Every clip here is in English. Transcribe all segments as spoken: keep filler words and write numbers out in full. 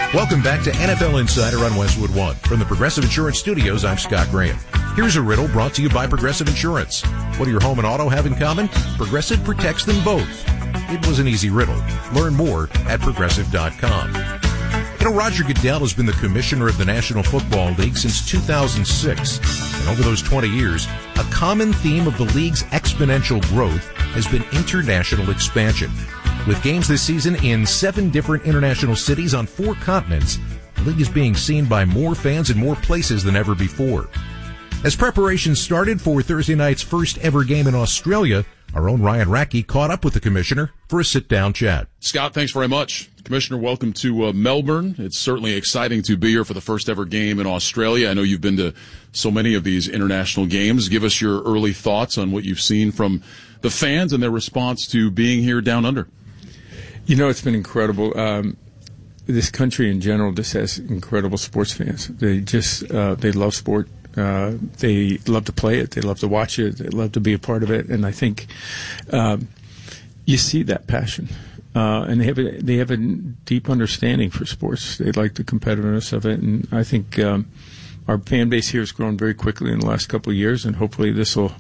Welcome back to N F L Insider on Westwood One. From the Progressive Insurance Studios, I'm Scott Graham. Here's a riddle brought to you by Progressive Insurance. What do your home and auto have in common? Progressive protects them both. It was an easy riddle. Learn more at progressive dot com. You know, Roger Goodell has been the commissioner of the National Football League since two thousand six. And over those twenty years, a common theme of the league's exponential growth has been international expansion. With games this season in seven different international cities on four continents, the league is being seen by more fans in more places than ever before. As preparations started for Thursday night's first ever game in Australia, our own Ryan Rackey caught up with the commissioner for a sit-down chat. Scott, thanks very much. Commissioner, welcome to uh, Melbourne. It's certainly exciting to be here for the first ever game in Australia. I know you've been to so many of these international games. Give us your early thoughts on what you've seen from the fans and their response to being here down under. You know, it's been incredible. Um, this country in general just has incredible sports fans. They just, uh, they love sport. Uh, they love to play it. They love to watch it. They love to be a part of it. And I think, um, you see that passion. Uh, and they have a, they have a deep understanding for sports. They like the competitiveness of it. And I think, um, our fan base here has grown very quickly in the last couple of years, and hopefully this will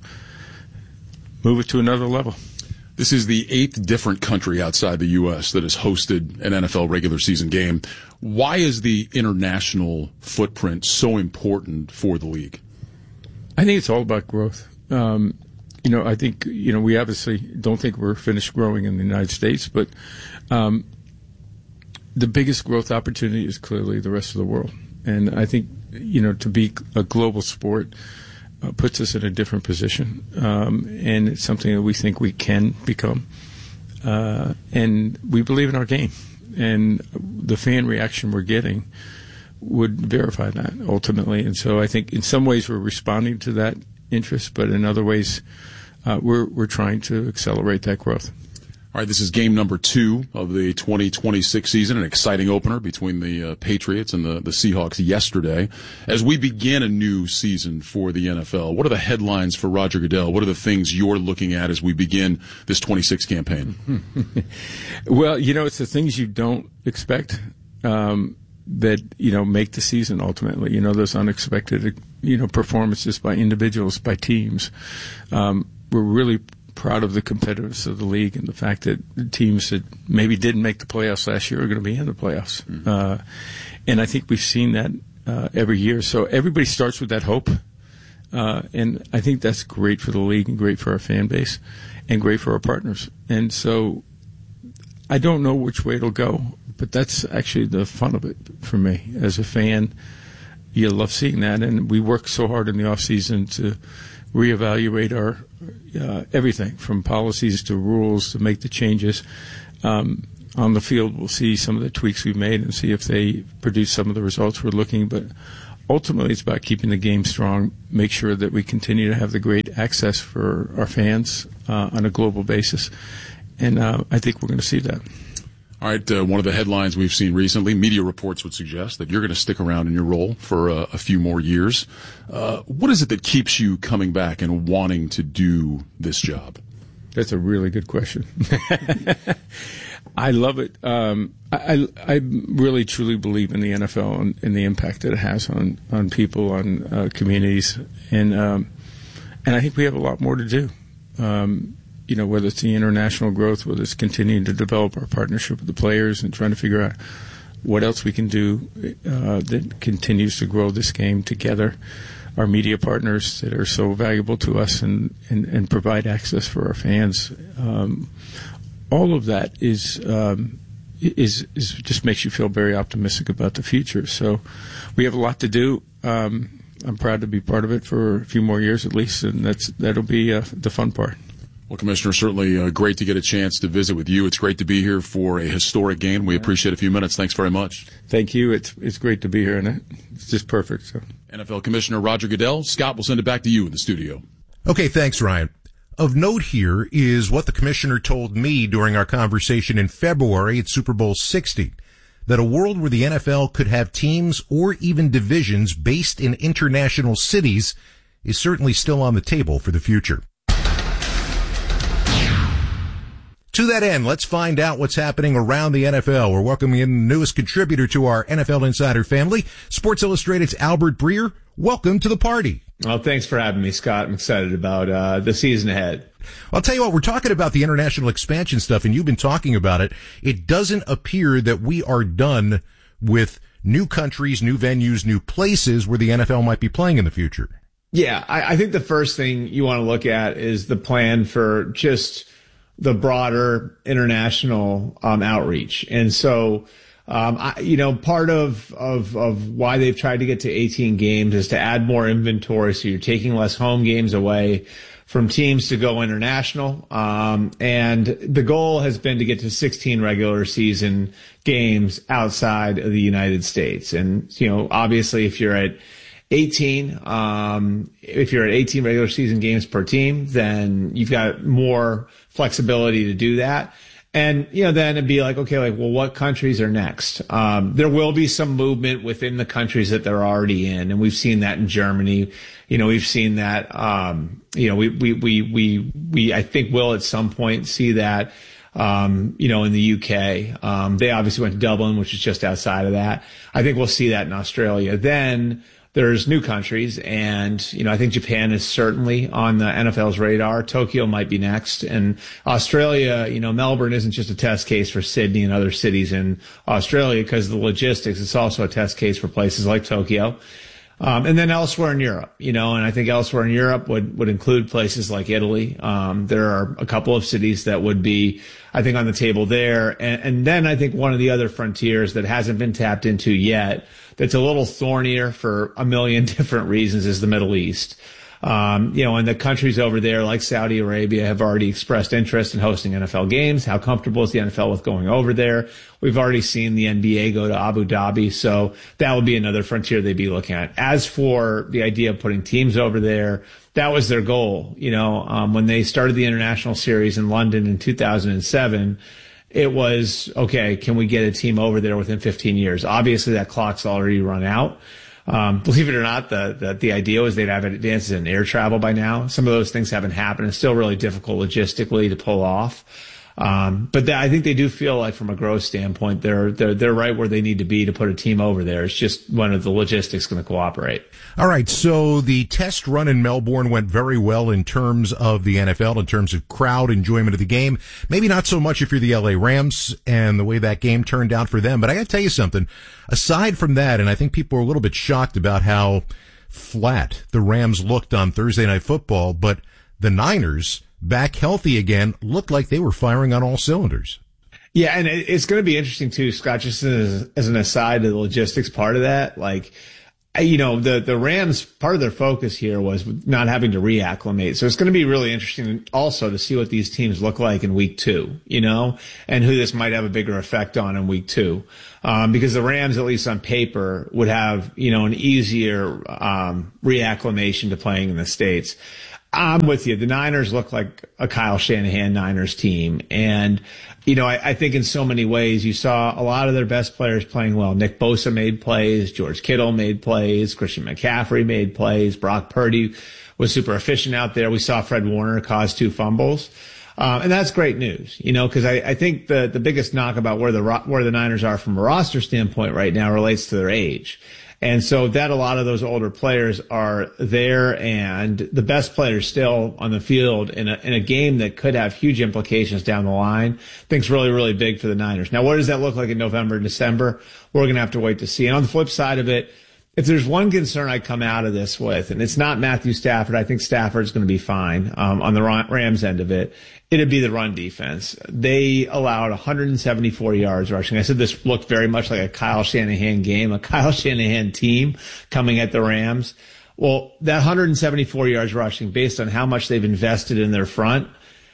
move it to another level. This is the eighth different country outside the U S that has hosted an N F L regular season game. Why is the international footprint so important for the league? I think it's all about growth. Um, you know, I think, you know, we obviously don't think we're finished growing in the United States, but um, the biggest growth opportunity is clearly the rest of the world. And I think, you know, to be a global sport Uh, puts us in a different position, um, and it's something that we think we can become. Uh, and we believe in our game, and the fan reaction we're getting would verify that ultimately. And so I think in some ways we're responding to that interest, but in other ways uh, we're we're trying to accelerate that growth. All right, this is game number two of the twenty twenty-six season, an exciting opener between the uh, Patriots and the, the Seahawks yesterday. As we begin a new season for the N F L, what are the headlines for Roger Goodell? What are the things you're looking at as we begin this twenty-six campaign? Well, you know, it's the things you don't expect um, that, you know, make the season ultimately. You know, those unexpected, you know, performances by individuals, by teams. Um, we're really proud of the competitiveness of the league and the fact that the teams that maybe didn't make the playoffs last year are going to be in the playoffs. Mm-hmm. Uh, and I think we've seen that uh, every year. So everybody starts with that hope. Uh, and I think that's great for the league and great for our fan base and great for our partners. And so I don't know which way it'll go, but that's actually the fun of it for me. As a fan, you love seeing that. And we work so hard in the off season to reevaluate our uh, everything from policies to rules to make the changes. Um, on the field, we'll see some of the tweaks we've made and see if they produce some of the results we're looking. But ultimately, it's about keeping the game strong, make sure that we continue to have the great access for our fans uh, on a global basis. And uh, I think we're going to see that. All right, uh, one of the headlines we've seen recently, media reports would suggest that you're going to stick around in your role for uh, a few more years. Uh, what is it that keeps you coming back and wanting to do this job? That's a really good question. I love it. Um, I, I really truly believe in the N F L and, and the impact that it has on, on people, on uh, communities, and um, and I think we have a lot more to do. Um, You know, whether it's the international growth, whether it's continuing to develop our partnership with the players and trying to figure out what else we can do uh, that continues to grow this game together. Our media partners that are so valuable to us and, and, and provide access for our fans. Um, all of that is, um, is is just makes you feel very optimistic about the future. So we have a lot to do. Um, I'm proud to be part of it for a few more years at least, and that's that'll be uh, the fun part. Well, Commissioner, certainly uh, great to get a chance to visit with you. It's great to be here for a historic game. We appreciate a few minutes. Thanks very much. Thank you. It's it's great to be here, and it's just perfect. So. N F L Commissioner Roger Goodell. Scott, we'll send it back to you in the studio. Okay, thanks, Ryan. Of note here is what the commissioner told me during our conversation in February at Super Bowl sixty, that a world where the N F L could have teams or even divisions based in international cities is certainly still on the table for the future. To that end, let's find out what's happening around the N F L. We're welcoming in the newest contributor to our N F L Insider family, Sports Illustrated's Albert Breer. Welcome to the party. Well, thanks for having me, Scott. I'm excited about uh, the season ahead. I'll tell you what, we're talking about the international expansion stuff, and you've been talking about it. It doesn't appear that we are done with new countries, new venues, new places where the N F L might be playing in the future. Yeah, I, I think the first thing you want to look at is the plan for just the broader international um, outreach. And so, um, I, you know, part of, of, of why they've tried to get to eighteen games is to add more inventory. So you're taking less home games away from teams to go international. Um, and the goal has been to get to sixteen regular season games outside of the United States. And, you know, obviously if you're at eighteen, um, if you're at eighteen regular season games per team, then you've got more flexibility to do that. And, you know, then it'd be like, okay, like, well, what countries are next? Um, there will be some movement within the countries that they're already in. And we've seen that in Germany. You know, we've seen that, um, you know, we, we, we, we, we, I think will at some point see that, um, you know, in the U K. Um, they obviously went to Dublin, which is just outside of that. I think we'll see that in Australia. Then there's new countries, and, you know, I think Japan is certainly on the N F L's radar. Tokyo might be next. And Australia, you know, Melbourne isn't just a test case for Sydney and other cities in Australia because of the logistics. It's also a test case for places like Tokyo. Um, and then elsewhere in Europe, you know, and I think elsewhere in Europe would, would include places like Italy. Um, there are a couple of cities that would be, I think, on the table there. And, and then I think one of the other frontiers that hasn't been tapped into yet, that's a little thornier for a million different reasons, is the Middle East. Um, you know, and the countries over there like Saudi Arabia have already expressed interest in hosting N F L games. How comfortable is the N F L with going over there? We've already seen the N B A go to Abu Dhabi. So that would be another frontier they'd be looking at. As for the idea of putting teams over there, that was their goal. You know, um, when they started the international series in London in two thousand seven, it was, okay, can we get a team over there within fifteen years? Obviously that clock's already run out. Um, believe it or not, the, the, the idea was they'd have advances in air travel by now. Some of those things haven't happened. It's still really difficult logistically to pull off. Um, but th- I think they do feel like from a growth standpoint, they're, they're, they're right where they need to be to put a team over there. It's just one of the logistics going to cooperate. All right. So the test run in Melbourne went very well in terms of the N F L, in terms of crowd enjoyment of the game. Maybe not so much if you're the L A Rams and the way that game turned out for them. But I got to tell you something. Aside from that, and I think people are a little bit shocked about how flat the Rams looked on Thursday Night Football, but the Niners, back healthy again, looked like they were firing on all cylinders. Yeah, and it's going to be interesting too, Scott, just as, as an aside to the logistics part of that. Like, you know, the, the Rams, part of their focus here was not having to reacclimate. So it's going to be really interesting also to see what these teams look like in week two, you know, and who this might have a bigger effect on in week two. Um, because the Rams, at least on paper, would have, you know, an easier, um, reacclimation to playing in the States. I'm with you. The Niners look like a Kyle Shanahan Niners team. And, you know, I, I think in so many ways you saw a lot of their best players playing well. Nick Bosa made plays. George Kittle made plays. Christian McCaffrey made plays. Brock Purdy was super efficient out there. We saw Fred Warner cause two fumbles. Um, and that's great news, you know, because I, I think the, the biggest knock about where the, where the Niners are from a roster standpoint right now relates to their age. And so that a lot of those older players are there, and the best players still on the field in a, in a game that could have huge implications down the line. I think it's really, really big for the Niners. Now, what does that look like in November and December? We're going to have to wait to see. And on the flip side of it, if there's one concern I come out of this with, and it's not Matthew Stafford, I think Stafford's going to be fine um, on the Rams end of it, it'd be the run defense. They allowed one hundred seventy-four yards rushing. I said this looked very much like a Kyle Shanahan game, a Kyle Shanahan team coming at the Rams. Well, that one hundred seventy-four yards rushing, based on how much they've invested in their front,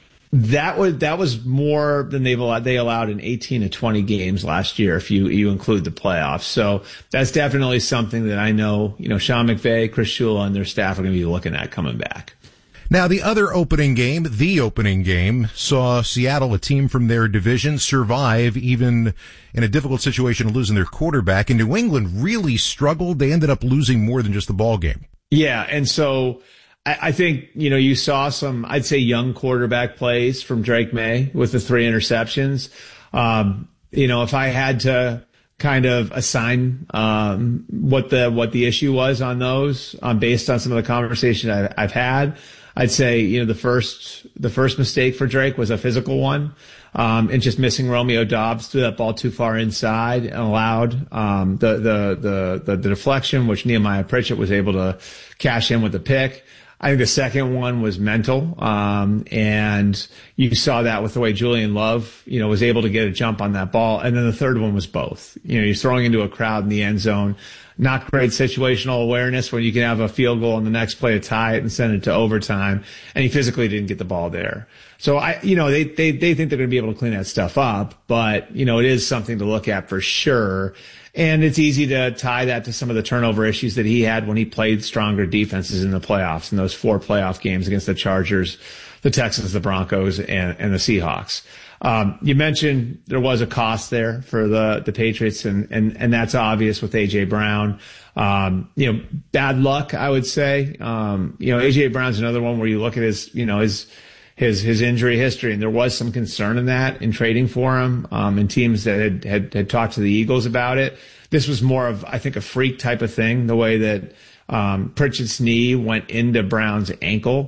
that was that was more than they've allowed. They allowed in eighteen to twenty games last year, if you you include the playoffs. So that's definitely something that I know, you know, Sean McVay, Chris Shula, and their staff are going to be looking at coming back. Now, the other opening game, the opening game, saw Seattle, a team from their division, survive even in a difficult situation of losing their quarterback. And New England really struggled. They ended up losing more than just the ball game. Yeah, and so I, I think, you know, you saw some, I'd say, young quarterback plays from Drake May with the three interceptions. Um, you know, if I had to kind of assign um, what the what the issue was on those, um, based on some of the conversation I've, I've had, I'd say, you know, the first the first mistake for Drake was a physical one, um, and just missing Romeo Doubs, threw that ball too far inside and allowed um, the, the the the the deflection, which Nehemiah Pritchett was able to cash in with the pick. I think the second one was mental, um, and you saw that with the way Julian Love, you know, was able to get a jump on that ball. And then the third one was both. You know, he's throwing into a crowd in the end zone. Not great situational awareness when you can have a field goal and the next play to tie it and send it to overtime. And he physically didn't get the ball there. So I, you know, they, they, they think they're going to be able to clean that stuff up, but, you know, it is something to look at for sure. And it's easy to tie that to some of the turnover issues that he had when he played stronger defenses in the playoffs, in those four playoff games against the Chargers, the Texans, the Broncos, and, and the Seahawks. Um, you mentioned there was a cost there for the, the Patriots, and, and, and that's obvious with A J Brown. Um, you know, bad luck, I would say. Um, you know, A J Brown's another one where you look at his, you know, his, his, his injury history, and there was some concern in that in trading for him, um, and teams that had, had, had talked to the Eagles about it. This was more of, I think, a freak type of thing, the way that, um, Pritchett's knee went into Brown's ankle.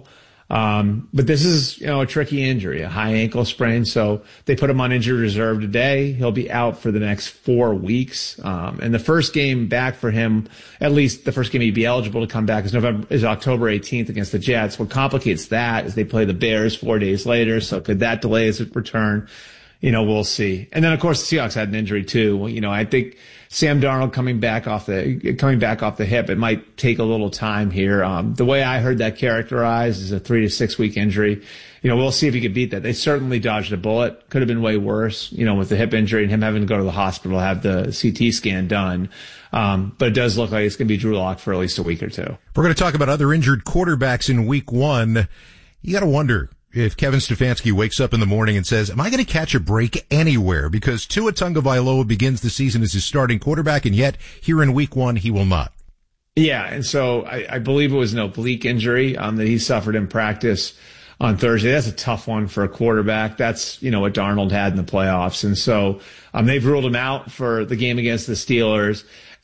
Um, but this is, you know, a tricky injury, a high ankle sprain. So they put him on injured reserve today. He'll be out for the next four weeks. Um, and the first game back for him, at least the first game he'd be eligible to come back, is November, is October eighteenth against the Jets. What complicates that is they play the Bears four days later. So could that delay his return? You know, we'll see. And then, of course, the Seahawks had an injury too. You know, I think Sam Darnold coming back off the coming back off the hip, it might take a little time here. Um, the way I heard that characterized is a three to six week injury. You know, we'll see if he could beat that. They certainly dodged a bullet. Could have been way worse, you know, with the hip injury and him having to go to the hospital, have the C T scan done. Um, but it does look like it's going to be Drew Lock for at least a week or two. We're going to talk about other injured quarterbacks in week one. You got to wonder if Kevin Stefanski wakes up in the morning and says, am I going to catch a break anywhere? Because Tua Tagovailoa begins the season as his starting quarterback, and yet here in week one, he will not. Yeah, and so I, I believe it was an oblique injury um, that he suffered in practice on Thursday. That's a tough one for a quarterback. That's, you know, what Darnold had in the playoffs. And so um, they've ruled him out for the game against the Steelers.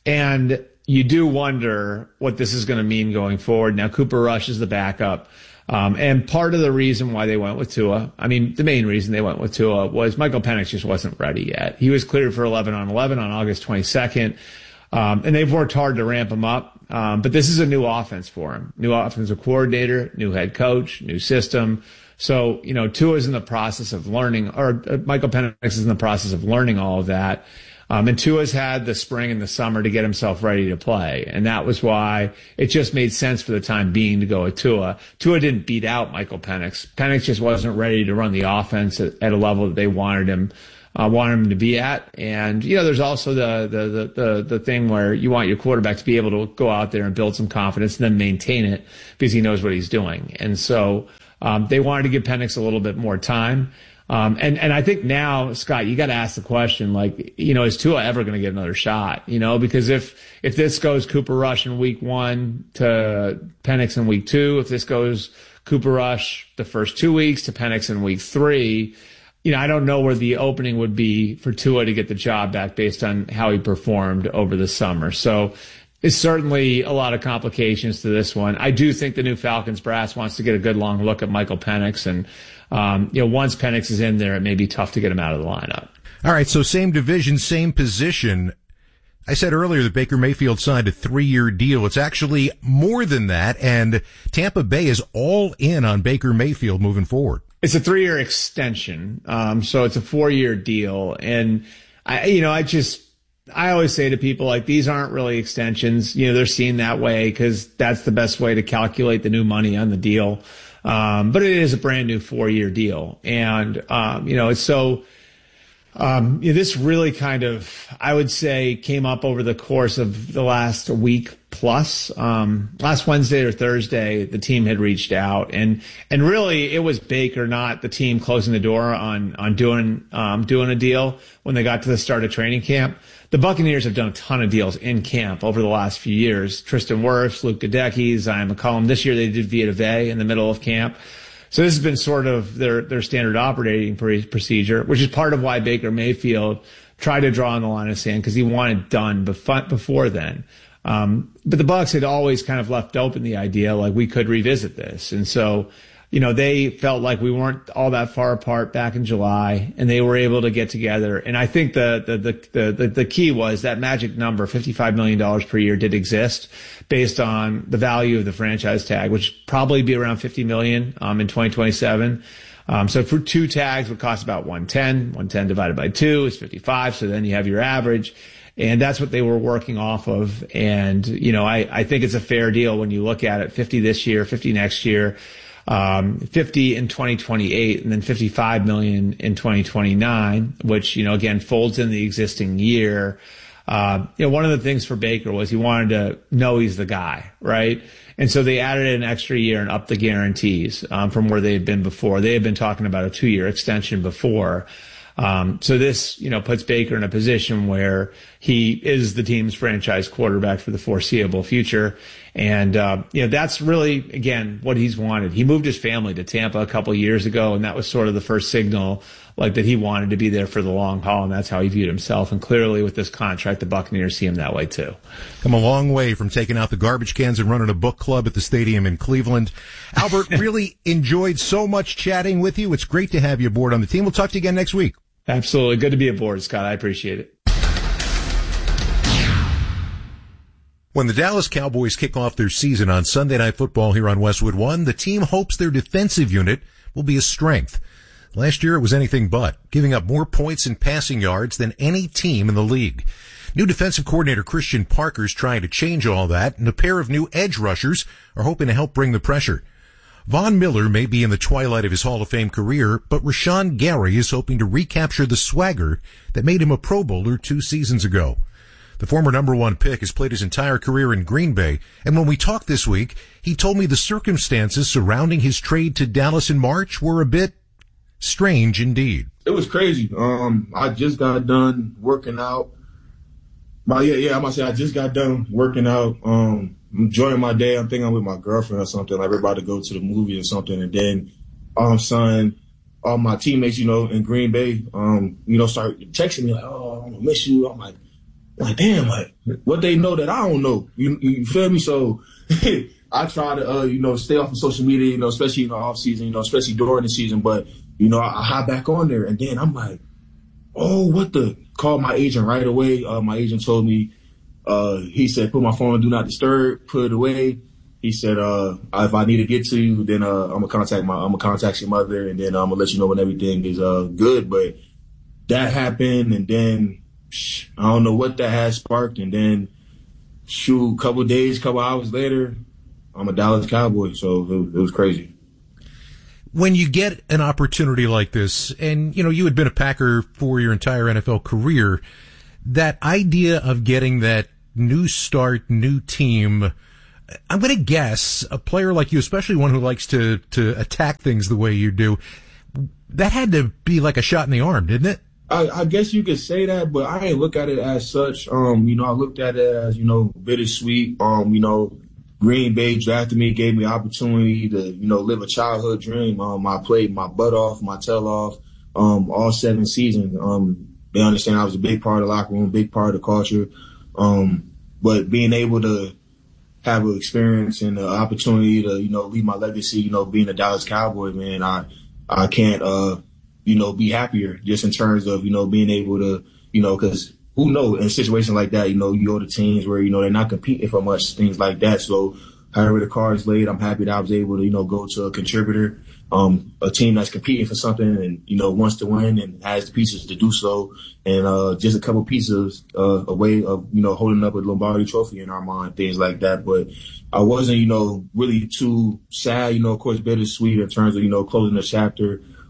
And you do wonder what this is going to mean going forward. Now, Cooper Rush is the backup. Um, and part of the reason why they went with Tua, I mean, the main reason they went with Tua was Michael Penix just wasn't ready yet. He was cleared for eleven on eleven on August twenty-second. Um, and they've worked hard to ramp him up. Um, but this is a new offense for him. New offensive coordinator, new head coach, new system. So, you know, Tua's in the process of learning, or uh, Michael Penix is in the process of learning all of that. Um, and Tua's had the spring and the summer to get himself ready to play. And that was why it just made sense for the time being to go with Tua. Tua didn't beat out Michael Penix. Penix just wasn't ready to run the offense at, at a level that they wanted him, uh, wanted him to be at. And, you know, there's also the, the, the, the, the thing where you want your quarterback to be able to go out there and build some confidence and then maintain it because he knows what he's doing. And so, um, they wanted to give Penix a little bit more time. Um, and, and I think now, Scott, you got to ask the question, like, you know, is Tua ever going to get another shot? You know, because if, if this goes Cooper Rush in week one to Penix in week two, if this goes Cooper Rush the first two weeks to Penix in week three, you know, I don't know where the opening would be for Tua to get the job back based on how he performed over the summer. So it's certainly a lot of complications to this one. I do think the new Falcons brass wants to get a good long look at Michael Penix, and Um, you know, once Penix is in there, it may be tough to get him out of the lineup. All right, so same division, same position. I said earlier that Baker Mayfield signed a three-year deal. It's actually more than that, and Tampa Bay is all in on Baker Mayfield moving forward. It's a three-year extension, um, so it's a four-year deal. And, I, you know, I just, I always say to people, like, these aren't really extensions. You know, they're seen that way because that's the best way to calculate the new money on the deal. Um, but it is a brand new four-year deal. And, um, you know, it's so, Um, you know, this really kind of, I would say, came up over the course of the last week plus. Um, last Wednesday or Thursday, the team had reached out, and and really it was Baker, not the team, closing the door on on doing um, doing a deal when they got to the start of training camp. The Buccaneers have done a ton of deals in camp over the last few years. Tristan Wirfs, Luke Gadecki, Zion McCollum. This year they did Vita Vea in the middle of camp. So this has been sort of their, their standard operating procedure, which is part of why Baker Mayfield tried to draw on the line of sand, because he wanted done before then. Um, but the Bucs had always kind of left open the idea, like, we could revisit this. And so, you know, they felt like we weren't all that far apart back in July, and they were able to get together. And I think the the the the, the key was that magic number, fifty-five million dollars per year, did exist based on the value of the franchise tag, which probably be around fifty million dollars um, in twenty twenty-seven. Um, so for two tags would cost about one ten. one ten divided by two is fifty-five. So then you have your average. And that's what they were working off of. And, you know, I, I think it's a fair deal when you look at it. fifty this year, fifty next year. Um, fifty in twenty twenty-eight, and then fifty-five million in twenty twenty-nine, which, you know, again, folds in the existing year. Uh, you know, one of the things for Baker was he wanted to know he's the guy, right? And so they added an extra year and upped the guarantees, um, from where they had been before. They had been talking about a two year extension before. Um, so this, you know, puts Baker in a position where he is the team's franchise quarterback for the foreseeable future. And, uh, you know, that's really, again, what he's wanted. He moved his family to Tampa a couple of years ago, and that was sort of the first signal, like, that he wanted to be there for the long haul, and that's how he viewed himself. And clearly with this contract, the Buccaneers see him that way too. Come a long way from taking out the garbage cans and running a book club at the stadium in Cleveland. Albert, really enjoyed so much chatting with you. It's great to have you aboard on the team. We'll talk to you again next week. Absolutely. Good to be aboard, Scott. I appreciate it. When the Dallas Cowboys kick off their season on Sunday Night Football here on Westwood One, the team hopes their defensive unit will be a strength. Last year it was anything but, giving up more points and passing yards than any team in the league. New defensive coordinator Christian Parker's trying to change all that, and a pair of new edge rushers are hoping to help bring the pressure. Von Miller may be in the twilight of his Hall of Fame career, but Rashawn Gary is hoping to recapture the swagger that made him a Pro Bowler two seasons ago. The former number one pick has played his entire career in Green Bay, and when we talked this week, he told me the circumstances surrounding his trade to Dallas in March were a bit strange indeed. It was crazy. Um, I just got done working out. But yeah, yeah, I'm gonna say I just got done working out. Um, enjoying my day. I'm thinking I'm with my girlfriend or something. Like, we're about to go to the movie or something, and then um, son, all my teammates, you know, in Green Bay, um, you know, start texting me like, "Oh, I'm gonna miss you." I'm like, like, damn, like, what they know that I don't know. You, you feel me? So I try to, uh, you know, stay off of social media, you know, especially in the off season, you know, especially during the season. But you know, I, I hop back on there, and then I'm like, oh, what the? Called my agent right away. Uh, my agent told me, uh, he said, put my phone on Do Not Disturb, put it away. He said, uh, if I need to get to you, then, uh, I'm gonna contact my, I'm gonna contact your mother, and then I'm gonna let you know when everything is, uh, good. But that happened, and then sh- I don't know what that has sparked. And then, shoot, couple days, couple hours later, I'm a Dallas Cowboy. So it, it was crazy. When you get an opportunity like this, and, you know, you had been a Packer for your entire N F L career, that idea of getting that new start, new team, I'm going to guess a player like you, especially one who likes to, to attack things the way you do, that had to be like a shot in the arm, didn't it? I, I guess you could say that, but I ain't look at it as such. Um, you know, I looked at it as, you know, bittersweet. Um, you know, Green Bay drafted me, gave me opportunity to, you know, live a childhood dream. Um, I played my butt off, my tail off, um, all seven seasons. Um, they understand I was a big part of the locker room, big part of the culture. Um, but being able to have an experience and an opportunity to, you know, leave my legacy, you know, being a Dallas Cowboy, man, I, I can't, uh, you know, be happier just in terms of, you know, being able to, you know, cause who knows, in a situation like that, you know, you go to teams where, you know, they're not competing for much, things like that. So however the cards laid, I'm happy that I was able to, you know, go to a contributor, um, a team that's competing for something and, you know, wants to win and has the pieces to do so. And, uh, just a couple pieces, uh, away of, you know, holding up a Lombardi trophy in our mind, things like that. But I wasn't, you know, really too sad, you know, of course, bittersweet in terms of, you know, closing the chapter.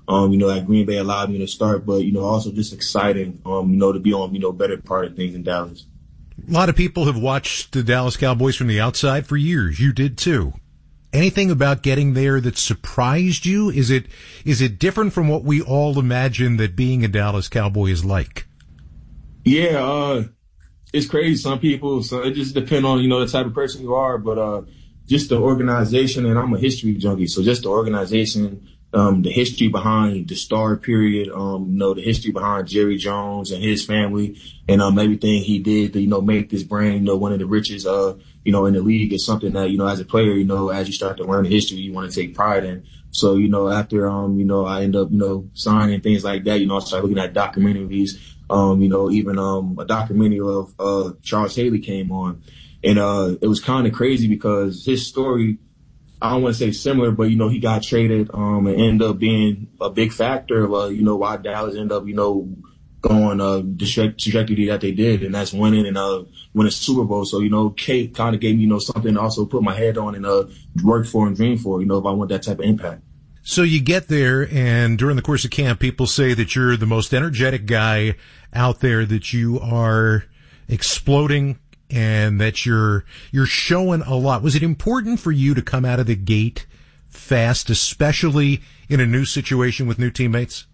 Um, you know, at Green Bay allowed me to start, but, you know, also just exciting, um, you know, to be on, you know, better part of things in Dallas. A lot of people have watched the Dallas Cowboys from the outside for years. You did too. Anything about getting there that surprised you? Is it, is it different from what we all imagine that being a Dallas Cowboy is like? Yeah, uh, it's crazy. Some people, so it just depends on, you know, the type of person you are, but, uh, just the organization, and I'm a history junkie, so just the organization, um, the history behind the Star period, um, you know, the history behind Jerry Jones and his family, and um, everything he did to, you know, make this brand, you know, one of the richest, uh, you know, in the league is something that, you know, as a player, you know, as you start to learn the history, you want to take pride in. So, you know, after, um, you know, I end up, you know, signing things like that, you know, I started looking at documentaries, um, you know, even, um, a documentary of, uh, Charles Haley came on, and, uh, it was kind of crazy because his story, I don't want to say similar, but, you know, he got traded, um, and ended up being a big factor of, uh, you know, why Dallas ended up, you know, going, uh, the trajectory that they did. And that's winning and, uh, winning Super Bowl. So, you know, Kate kind of gave me, you know, something to also put my head on and, uh, work for and dream for, you know, if I want that type of impact. So you get there, and during the course of camp, people say that you're the most energetic guy out there, that you are exploding, and that you're you're showing a lot. Was it important for you to come out of the gate fast, especially in a new situation with new teammates?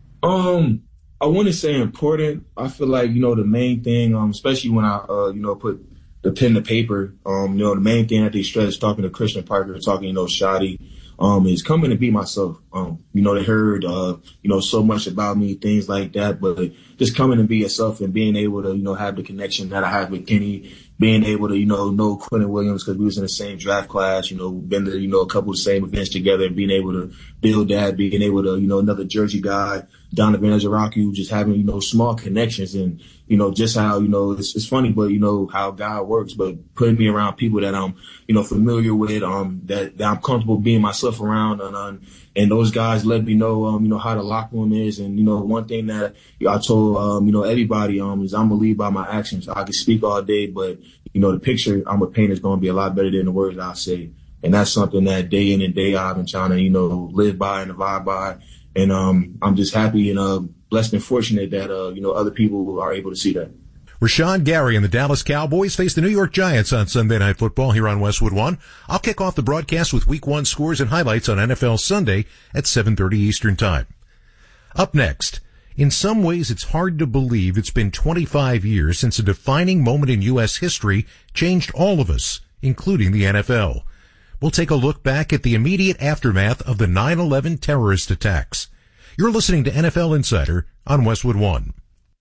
Um, I wouldn't say important. I feel like, you know, the main thing, um, especially when I, uh, you know, put the pen to paper, um, you know, the main thing that they stress, talking to Christian Parker, talking, you know, Shotty, um, is coming to be myself. Um, you know, they heard, uh, you know, so much about me, things like that, but just coming to be yourself and being able to, you know, have the connection that I have with Kenny, being able to, you know, know Quentin Williams because we was in the same draft class, you know, been to, you know, a couple of the same events together, and being able to build that, being able to, you know, another Jersey guy, Donovan Ezeraki, just having, you know, small connections, and, you know, just how, you know, it's, it's funny, but, you know, how God works, but putting me around people that I'm, you know, familiar with, um, that, that I'm comfortable being myself around, and, um, and those guys let me know, um, you know, how the locker room is. And, you know, one thing that I told, um, you know, everybody, um, is I'm going to lead by my actions. I can speak all day, but, you know, the picture I'm going to paint is going to be a lot better than the words I say. And that's something that day in and day out I've been trying to, you know, live by and abide by. And, um, I'm just happy and, uh, blessed and fortunate that, uh, you know, other people are able to see that. Rashawn Gary and the Dallas Cowboys face the New York Giants on Sunday Night Football here on Westwood One. I'll kick off the broadcast with Week One scores and highlights on N F L Sunday at seven thirty Eastern Time. Up next, in some ways it's hard to believe it's been twenty-five years since a defining moment in U S history changed all of us, including the N F L. We'll take a look back at the immediate aftermath of the nine eleven terrorist attacks. You're listening to N F L Insider on Westwood One.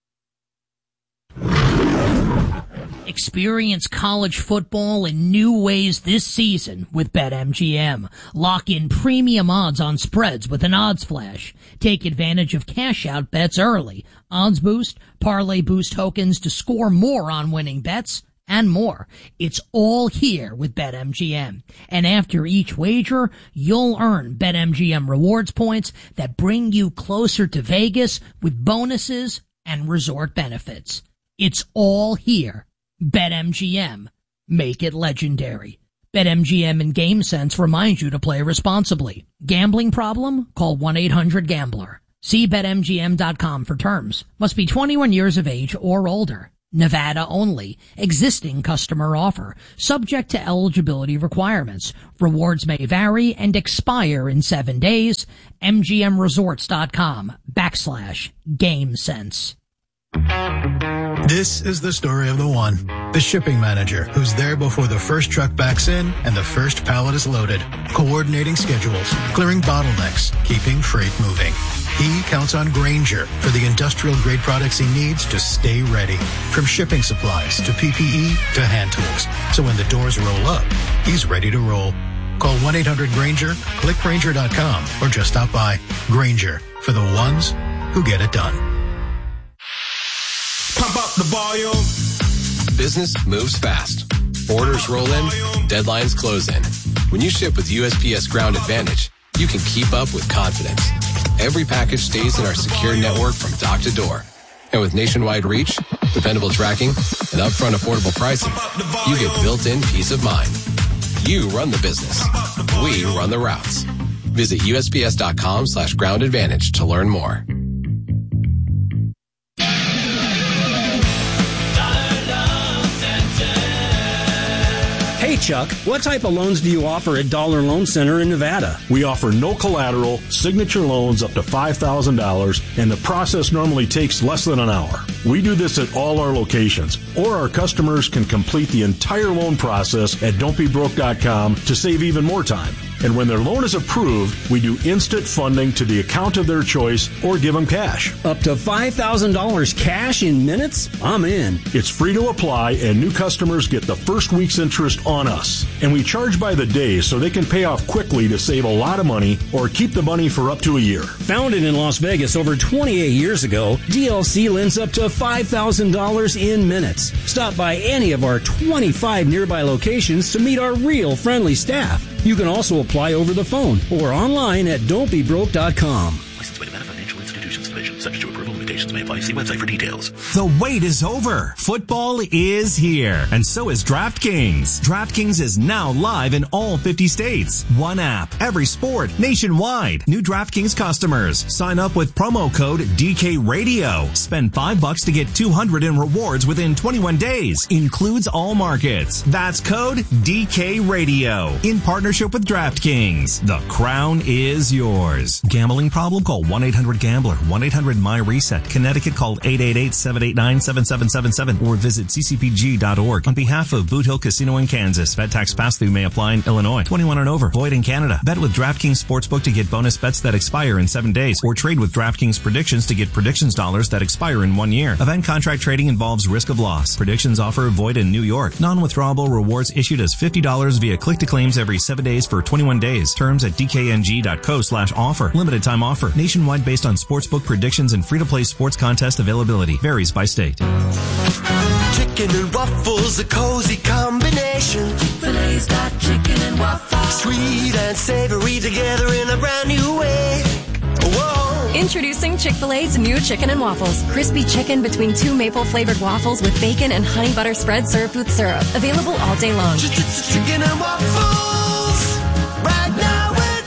Experience college football in new ways this season with BetMGM. Lock in premium odds on spreads with an odds flash. Take advantage of cash-out bets early, odds boost, parlay boost tokens to score more on winning bets, and more. It's all here with BetMGM. And after each wager, you'll earn BetMGM rewards points that bring you closer to Vegas with bonuses and resort benefits. It's all here. BetMGM. Make it legendary. BetMGM and GameSense remind you to play responsibly. Gambling problem? Call one eight hundred gambler. See Bet M G M dot com for terms. Must be twenty-one years of age or older. Nevada only. Existing customer offer. Subject to eligibility requirements. Rewards may vary and expire in seven days. M G M Resorts dot com backslash GameSense. This is the story of the one. The shipping manager who's there before the first truck backs in and the first pallet is loaded. Coordinating schedules, clearing bottlenecks, keeping freight moving. He counts on Grainger for the industrial-grade products he needs to stay ready. From shipping supplies to P P E to hand tools. So when the doors roll up, he's ready to roll. Call one eight hundred Grainger, click Grainger dot com, or just stop by. Grainger, for the ones who get it done. Pump up the volume. Business moves fast. Orders roll in, deadlines close in. When you ship with U S P S Ground Advantage, you can keep up with confidence. Every package stays in our secure network from dock to door. And with nationwide reach, dependable tracking, and upfront affordable pricing, you get built-in peace of mind. You run the business. We run the routes. Visit usps.com slash ground advantage to learn more. Hey, Chuck, what type of loans do you offer at Dollar Loan Center in Nevada? We offer no collateral, signature loans up to five thousand dollars, and the process normally takes less than an hour. We do this at all our locations, or our customers can complete the entire loan process at don't be broke dot com to save even more time. And when their loan is approved, we do instant funding to the account of their choice or give them cash. Up to five thousand dollars cash in minutes? I'm in. It's free to apply, and new customers get the first week's interest on us. And we charge by the day so they can pay off quickly to save a lot of money or keep the money for up to a year. Founded in Las Vegas over twenty-eight years ago, D L C lends up to five thousand dollars in minutes. Stop by any of our twenty-five nearby locations to meet our real friendly staff. You can also apply over the phone or online at don't be broke dot com. Licensed by Nevada Financial Institutions Division. Subject to approval. Limitations may apply. See website for details. The wait is over. Football is here. And so is DraftKings. DraftKings is now live in all fifty states. One app, every sport, nationwide. New DraftKings customers. Sign up with promo code D K Radio. Spend five bucks to get two hundred in rewards within twenty-one days. Includes all markets. That's code D K Radio. In partnership with DraftKings. The crown is yours. Gambling problem? Call one eight hundred gambler. one eight hundred my reset. Connecticut, call eight eight eight, seven eight nine, seven seven seven seven or visit c c p g dot org. On behalf of Boot Hill Casino in Kansas, bet tax pass-through may apply in Illinois. twenty-one and over. Void in Canada. Bet with DraftKings Sportsbook to get bonus bets that expire in seven days or trade with DraftKings Predictions to get predictions dollars that expire in one year. Event contract trading involves risk of loss. Predictions offer void in New York. Non-withdrawable rewards issued as fifty dollars via click-to-claims every seven days for twenty-one days. Terms at d k n g dot co slash offer. Limited time offer. Nationwide based on sportsbook predictions and free-to-play sports contest availability. Varies by state. Chicken and waffles, a cozy combination. Chick-fil-A's got chicken and waffles. Sweet and savory together in a brand new way. Whoa. Introducing Chick-fil-A's new chicken and waffles. Crispy chicken between two maple-flavored waffles with bacon and honey butter spread served with syrup. Available all day long. Chicken and waffles. Right now we're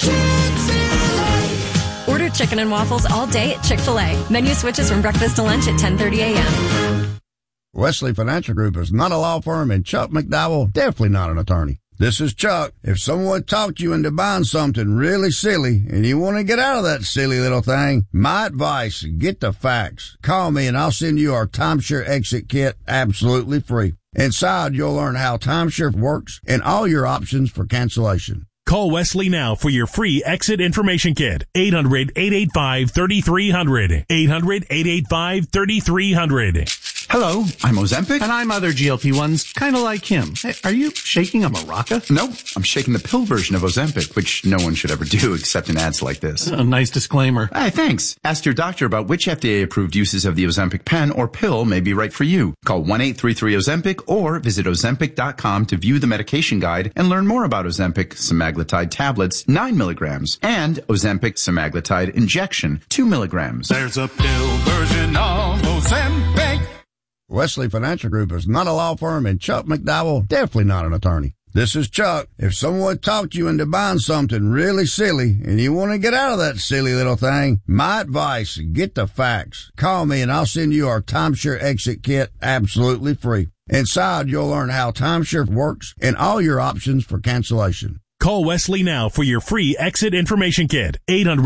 Chick-fil-A. Order chicken and waffles all day at Chick-fil-A. Menu switches from breakfast to lunch at ten thirty a.m. Wesley Financial Group is not a law firm, and Chuck McDowell definitely not an attorney. This is Chuck. If someone talked you into buying something really silly and you want to get out of that silly little thing, my advice, get the facts. Call me and I'll send you our timeshare exit kit absolutely free. Inside, you'll learn how timeshare works and all your options for cancellation. Call Wesley now for your free exit information kit. eight hundred, eight eight five, three three zero zero. eight hundred, eight eight five, three three zero zero. Hello, I'm Ozempic. And I'm other G L P ones, kind of like him. Hey, are you shaking a maraca? Nope, I'm shaking the pill version of Ozempic, which no one should ever do except in ads like this. A nice disclaimer. Hey, thanks. Ask your doctor about which F D A-approved uses of the Ozempic pen or pill may be right for you. Call one eight three three Ozempic or visit ozempic dot com to view the medication guide and learn more about Ozempic semaglutide tablets, nine milligrams, and Ozempic semaglutide injection, two milligrams. There's a pill version of Ozempic. Wesley Financial Group is not a law firm, and Chuck McDowell definitely not an attorney. This is Chuck. If someone talked you into buying something really silly and you want to get out of that silly little thing, my advice, get the facts. Call me and I'll send you our timeshare exit kit absolutely free. Inside, you'll learn how timeshare works and all your options for cancellation. Call Wesley now for your free exit information kit. eight hundred